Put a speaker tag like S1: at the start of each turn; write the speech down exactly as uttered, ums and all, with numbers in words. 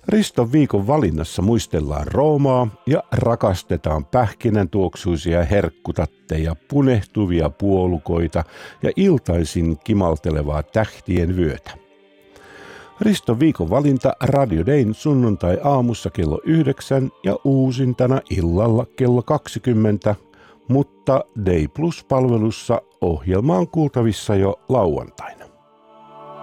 S1: Riston viikon valinnassa muistellaan Roomaa ja rakastetaan pähkinäntuoksuisia herkkutatteja, punehtuvia puolukoita ja iltaisin kimaltelevaa tähtien vyötä. Riston viikon valinta Radio Dayn sunnuntai-aamussa kello yhdeksän ja uusintana illalla kello kaksikymmentä, mutta Day Plus-palvelussa ohjelma on kuultavissa jo lauantaina.